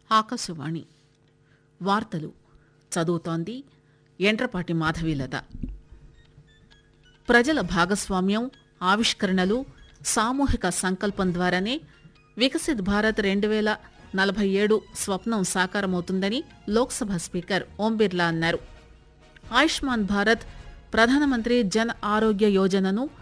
ఆకాశవాణి వార్తలు చదువుతోంది ఎండ్రపాటి మాధవీలత. ప్రజల భాగస్వామ్యం, ఆవిష్కరణలు, సామూహిక సంకల్పం ద్వారానే వికసిత్ భారత్ 2047 స్వప్నం సాకారమవుతుందని లోక్సభ స్పీకర్ ఓం బిర్లా అన్నారు. ఆయుష్మాన్ భారత్, ప్రధానమంత్రి జన్ ఆరోగ్య యోజనను